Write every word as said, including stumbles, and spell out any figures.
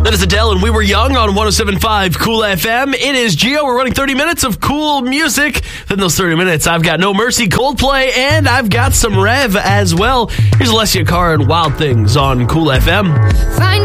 That is Adele, and We Were Young on one oh seven point five Cool F M. It is Gio. We're running thirty minutes of cool music. In those thirty minutes, I've got No Mercy, Coldplay, and I've got some Rev as well. Here's Alessia Cara and Wild Things on Cool F M. Find